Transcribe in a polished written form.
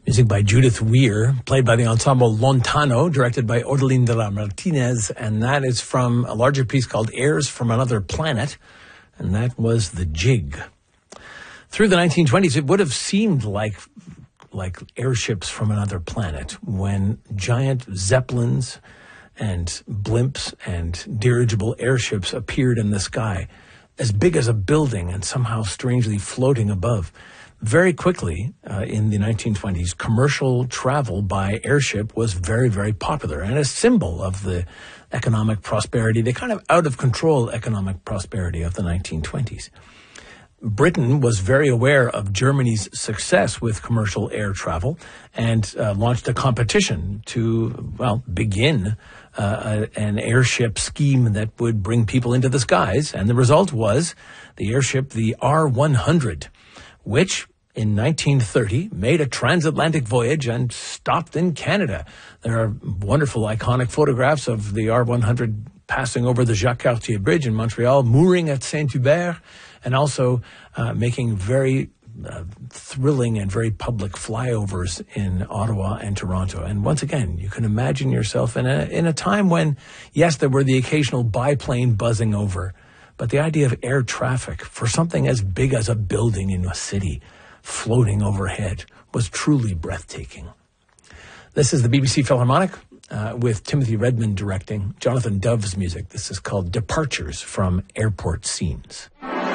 Music by Judith Weir, played by the ensemble Lontano, directed by Orlindra Martinez, and that is from a larger piece called Airs from Another Planet, and that was The Jig. Through the 1920s, it would have seemed like airships from another planet when giant zeppelins and blimps and dirigible airships appeared in the sky, as big as a building and somehow strangely floating above. Very quickly, in the 1920s, commercial travel by airship was very, very popular and a symbol of the economic prosperity, the kind of out-of-control economic prosperity of the 1920s. Britain was very aware of Germany's success with commercial air travel and launched a competition to, begin an airship scheme that would bring people into the skies. And the result was the airship, the R-100, which in 1930 made a transatlantic voyage and stopped in Canada. There are wonderful, iconic photographs of the R-100 passing over the Jacques Cartier Bridge in Montreal, mooring at Saint-Hubert, and also making very thrilling and very public flyovers in Ottawa and Toronto. And once again, you can imagine yourself in a time when, yes, there were the occasional biplane buzzing over, but the idea of air traffic for something as big as a building in a city floating overhead was truly breathtaking. This is the BBC Philharmonic with Timothy Redmond directing, Jonathan Dove's music. This is called Departures from Airport Scenes.